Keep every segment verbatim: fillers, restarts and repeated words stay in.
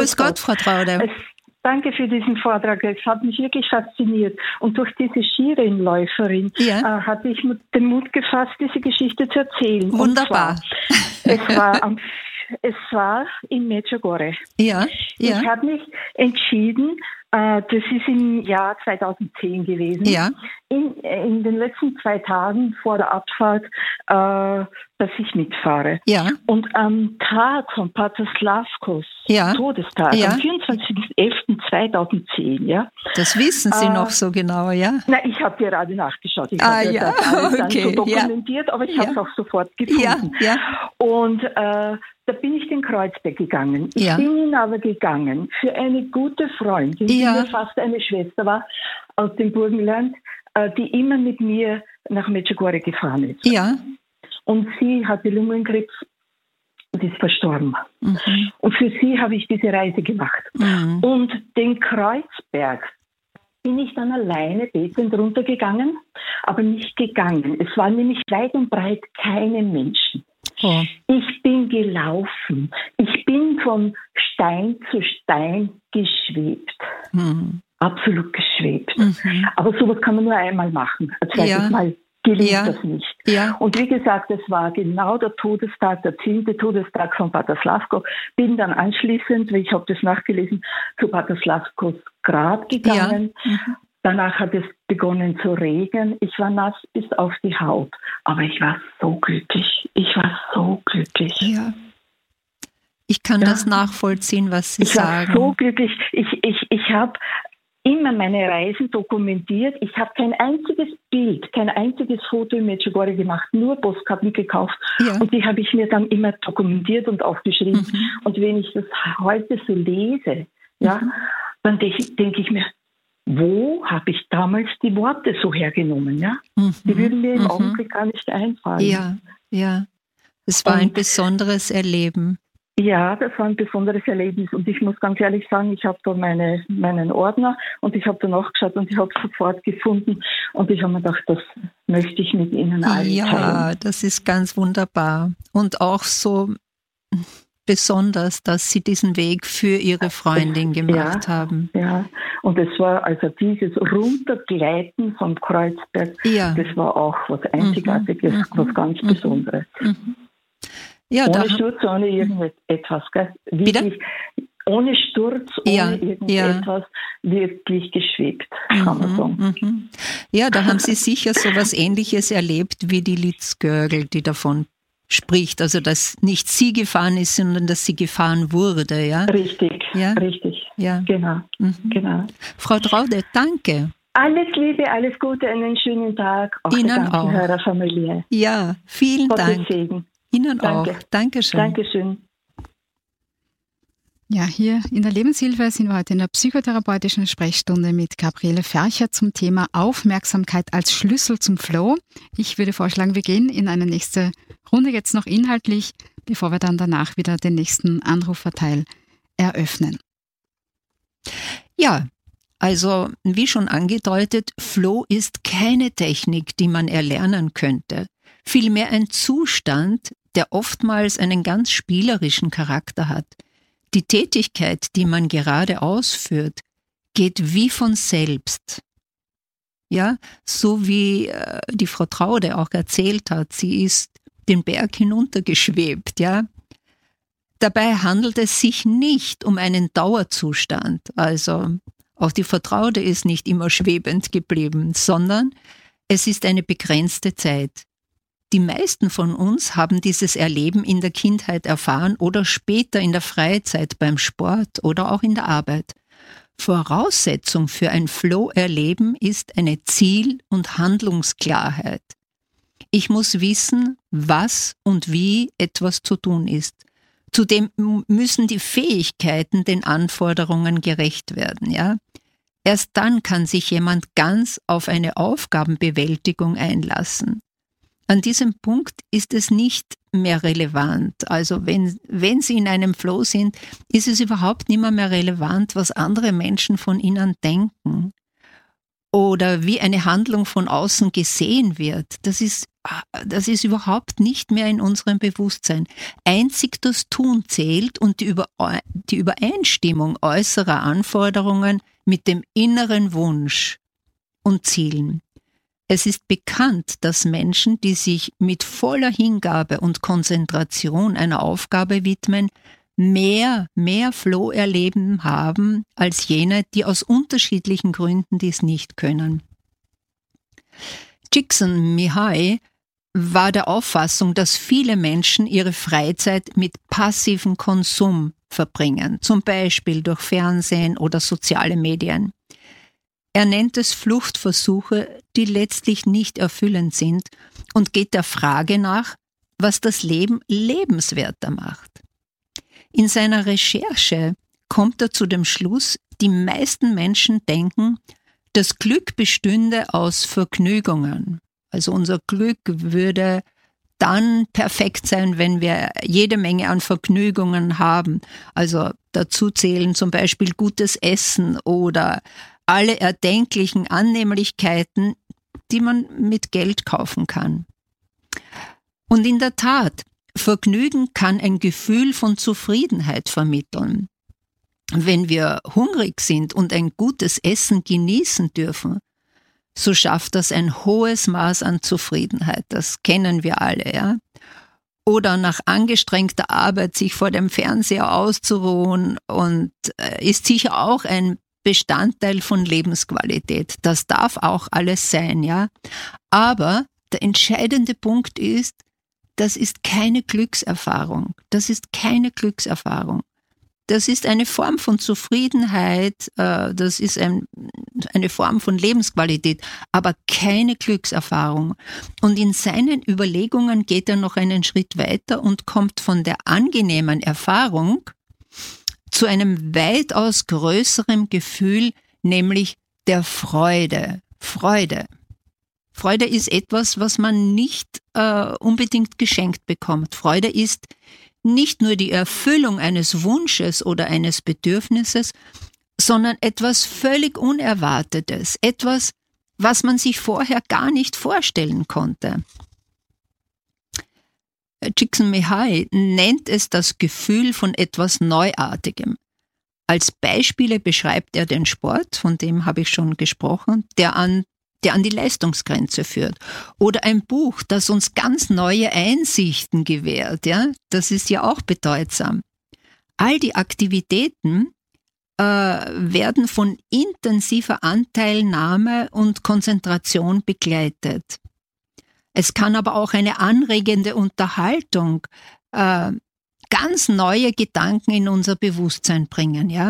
Grüß Gott, Frau Traude. Es, danke für diesen Vortrag. Es hat mich wirklich fasziniert. Und durch diese Skirennläuferin ja. äh, hatte ich den Mut gefasst, diese Geschichte zu erzählen. Wunderbar. Zwar, es war am Es war in Medjugorje. Ja, ja. Ich habe mich entschieden, äh, das ist im Jahr zweitausendzehn gewesen, ja. in, in den letzten zwei Tagen vor der Abfahrt, äh, dass ich mitfahre. Ja. Und am Tag von Pater Slavkos ja. Todestag, ja. am vierundzwanzigsten elften zweitausendzehn, ja. Das wissen Sie äh, noch so genau, ja? Na, ich habe gerade nachgeschaut. Ich ah, habe ja. das alles okay. dann so dokumentiert, ja. aber ich ja. habe es auch sofort gefunden. Ja. Ja. Und äh, da bin ich den Kreuzberg gegangen. Ich ja. bin ihn aber gegangen für eine gute Freundin, die ja. mir fast eine Schwester war aus dem Burgenland, äh, die immer mit mir nach Medjugorje gefahren ist. Ja. Und sie hatte Lungenkrebs und ist verstorben. Mhm. Und für sie habe ich diese Reise gemacht. Mhm. Und den Kreuzberg bin ich dann alleine betend runtergegangen, aber nicht gegangen. Es waren nämlich weit und breit keine Menschen. Oh. Ich bin gelaufen. Ich bin von Stein zu Stein geschwebt. Mhm. Absolut geschwebt. Mhm. Aber sowas kann man nur einmal machen. Ein zweites ja. Mal gelingt ja. das nicht. Ja. Und wie gesagt, es war genau der Todestag, der zehnte Todestag von Pater Slavko. Bin dann anschließend, wie ich habe das nachgelesen, zu Pater Slavkos Grab gegangen. Ja. Mhm. Danach hat es begonnen zu regnen. Ich war nass bis auf die Haut. Aber ich war so glücklich. Ich war so glücklich. Ja. Ich kann ja. das nachvollziehen, was Sie ich sagen. Ich war so glücklich. Ich, ich, ich habe immer meine Reisen dokumentiert. Ich habe kein einziges Bild, kein einziges Foto in Medjugorje gemacht, nur Postkarten gekauft. Ja. Und die habe ich mir dann immer dokumentiert und aufgeschrieben. Mhm. Und wenn ich das heute so lese, ja, mhm. dann denke denk ich mir, wo habe ich damals die Worte so hergenommen? Ja? Mhm. Die würden mir im mhm. Augenblick gar nicht einfallen. Ja, ja. Es war und, ein besonderes Erleben. Ja, das war ein besonderes Erlebnis. Und ich muss ganz ehrlich sagen, ich habe da meine, meinen Ordner und ich habe da nachgeschaut und ich habe es sofort gefunden. Und ich habe mir gedacht, das möchte ich mit Ihnen allen ja, teilen. Ja, das ist ganz wunderbar. Und auch so besonders, dass Sie diesen Weg für Ihre Freundin gemacht ja, haben. Ja, und es war also dieses Runtergleiten vom Kreuzberg, ja. das war auch was Einzigartiges, mhm. was ganz mhm. Besonderes. Mhm. Ja, ohne da, Sturz, ohne irgendetwas. Gell? Wirklich, ohne Sturz, ohne ja, irgendetwas, ja. wirklich geschwebt, kann mhm, man sagen. Mhm. Ja, da haben Sie sicher so etwas Ähnliches erlebt wie die Liz Görgel, die davon spricht, also dass nicht sie gefahren ist, sondern dass sie gefahren wurde, ja? Richtig, ja? richtig, ja. Genau, mhm. genau. Frau Traude, danke. Alles Liebe, alles Gute, einen schönen Tag, auch Ihnen der ganzen auch. Hörerfamilie. Ja, vielen Gottes Dank. Segen. Ihnen Danke. auch. Dankeschön. Dankeschön. Ja, hier in der Lebenshilfe sind wir heute in der psychotherapeutischen Sprechstunde mit Gabriele Fercher zum Thema Aufmerksamkeit als Schlüssel zum Flow. Ich würde vorschlagen, wir gehen in eine nächste Runde jetzt noch inhaltlich, bevor wir dann danach wieder den nächsten Anruferteil eröffnen. Ja, also wie schon angedeutet, Flow ist keine Technik, die man erlernen könnte. Vielmehr ein Zustand, der oftmals einen ganz spielerischen Charakter hat. Die Tätigkeit, die man gerade ausführt, geht wie von selbst. Ja, so wie äh, die Frau Traude auch erzählt hat, sie ist den Berg hinuntergeschwebt, ja. Dabei handelt es sich nicht um einen Dauerzustand, also auch die Frau Traude ist nicht immer schwebend geblieben, sondern es ist eine begrenzte Zeit. Die meisten von uns haben dieses Erleben in der Kindheit erfahren oder später in der Freizeit beim Sport oder auch in der Arbeit. Voraussetzung für ein Flow-Erleben ist eine Ziel- und Handlungsklarheit. Ich muss wissen, was und wie etwas zu tun ist. Zudem müssen die Fähigkeiten den Anforderungen gerecht werden, ja? Erst dann kann sich jemand ganz auf eine Aufgabenbewältigung einlassen. An diesem Punkt ist es nicht mehr relevant. Also wenn, wenn Sie in einem Flow sind, ist es überhaupt nicht mehr, mehr relevant, was andere Menschen von Ihnen denken. oder wie eine Handlung von außen gesehen wird, das ist, das ist überhaupt nicht mehr in unserem Bewusstsein. Einzig das Tun zählt und die, Über, die Übereinstimmung äußerer Anforderungen mit dem inneren Wunsch und Zielen. Es ist bekannt, dass Menschen, die sich mit voller Hingabe und Konzentration einer Aufgabe widmen, mehr, mehr Flow-Erleben haben als jene, die aus unterschiedlichen Gründen dies nicht können. Csikszentmihalyi war der Auffassung, dass viele Menschen ihre Freizeit mit passivem Konsum verbringen, zum Beispiel durch Fernsehen oder soziale Medien. Er nennt es Fluchtversuche, die letztlich nicht erfüllend sind und geht der Frage nach, was das Leben lebenswerter macht. In seiner Recherche kommt er zu dem Schluss, die meisten Menschen denken, das Glück bestünde aus Vergnügungen. Also unser Glück würde dann perfekt sein, wenn wir jede Menge an Vergnügungen haben. Also dazu zählen zum Beispiel gutes Essen oder alle erdenklichen Annehmlichkeiten, die man mit Geld kaufen kann. Und in der Tat, Vergnügen kann ein Gefühl von Zufriedenheit vermitteln. Wenn wir hungrig sind und ein gutes Essen genießen dürfen, so schafft das ein hohes Maß an Zufriedenheit. Das kennen wir alle, ja. Oder nach angestrengter Arbeit sich vor dem Fernseher auszuruhen und äh, ist sicher auch ein Bestandteil von Lebensqualität. Das darf auch alles sein, ja. Aber der entscheidende Punkt ist, das ist keine Glückserfahrung. Das ist keine Glückserfahrung. Das ist eine Form von Zufriedenheit, äh, das ist ein, eine Form von Lebensqualität, aber keine Glückserfahrung. Und in seinen Überlegungen geht er noch einen Schritt weiter und kommt von der angenehmen Erfahrung zu einem weitaus größeren Gefühl, nämlich der Freude. Freude. Freude ist etwas, was man nicht äh, unbedingt geschenkt bekommt. Freude ist nicht nur die Erfüllung eines Wunsches oder eines Bedürfnisses, sondern etwas völlig Unerwartetes, etwas, was man sich vorher gar nicht vorstellen konnte. Csikszentmihalyi nennt es das Gefühl von etwas Neuartigem. Als Beispiele beschreibt er den Sport, von dem habe ich schon gesprochen, der an der an die Leistungsgrenze führt. Oder ein Buch, das uns ganz neue Einsichten gewährt. Ja? Das ist ja auch bedeutsam. All die Aktivitäten äh, werden von intensiver Anteilnahme und Konzentration begleitet. Es kann aber auch eine anregende Unterhaltung äh, ganz neue Gedanken in unser Bewusstsein bringen. Ja,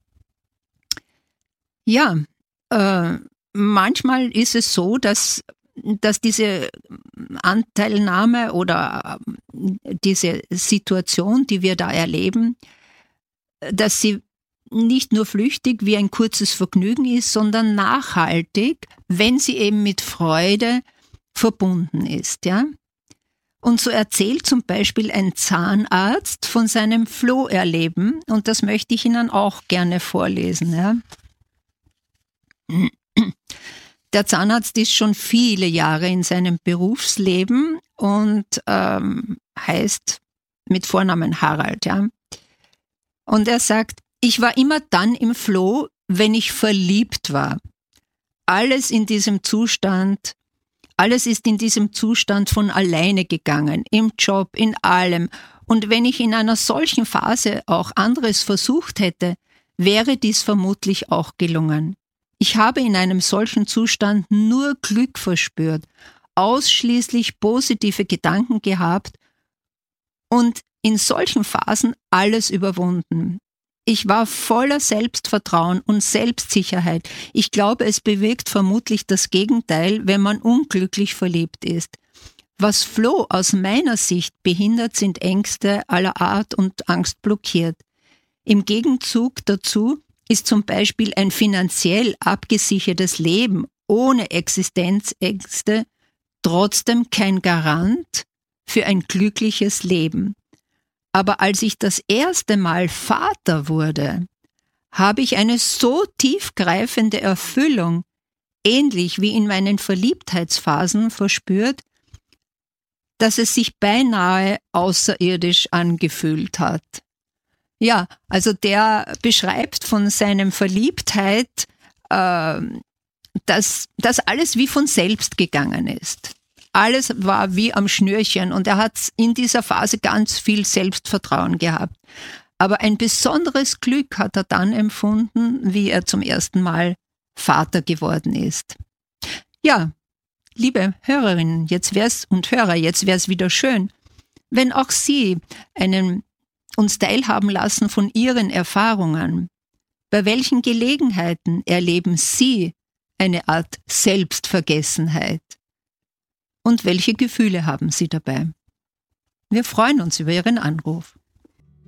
ja äh, manchmal ist es so, dass, dass diese Anteilnahme oder diese Situation, die wir da erleben, dass sie nicht nur flüchtig wie ein kurzes Vergnügen ist, sondern nachhaltig, wenn sie eben mit Freude verbunden ist. Ja? Und so erzählt zum Beispiel ein Zahnarzt von seinem Flow-Erleben, und das möchte ich Ihnen auch gerne vorlesen. Ja? Der Zahnarzt ist schon viele Jahre in seinem Berufsleben und ähm, heißt mit Vornamen Harald. Ja? Und er sagt, ich war immer dann im Flow, wenn ich verliebt war. Alles in diesem Zustand, alles ist in diesem Zustand von alleine gegangen, im Job, in allem. Und wenn ich in einer solchen Phase auch anderes versucht hätte, wäre dies vermutlich auch gelungen. Ich habe in einem solchen Zustand nur Glück verspürt, ausschließlich positive Gedanken gehabt und in solchen Phasen alles überwunden. Ich war voller Selbstvertrauen und Selbstsicherheit. Ich glaube, es bewirkt vermutlich das Gegenteil, wenn man unglücklich verliebt ist. Was Flow aus meiner Sicht behindert, sind Ängste aller Art und Angst blockiert. Im Gegenzug dazu ist zum Beispiel ein finanziell abgesichertes Leben ohne Existenzängste trotzdem kein Garant für ein glückliches Leben. Aber als ich das erste Mal Vater wurde, habe ich eine so tiefgreifende Erfüllung ähnlich wie in meinen Verliebtheitsphasen verspürt, dass es sich beinahe außerirdisch angefühlt hat. Ja, also der beschreibt von seinem Verliebtheit, äh, dass das alles wie von selbst gegangen ist. Alles war wie am Schnürchen und er hat in dieser Phase ganz viel Selbstvertrauen gehabt. Aber ein besonderes Glück hat er dann empfunden, wie er zum ersten Mal Vater geworden ist. Ja, liebe Hörerinnen, jetzt wär's und Hörer, jetzt wär's wieder schön, wenn auch Sie einen, uns teilhaben lassen von Ihren Erfahrungen. Bei welchen Gelegenheiten erleben Sie eine Art Selbstvergessenheit? Und welche Gefühle haben Sie dabei? Wir freuen uns über Ihren Anruf.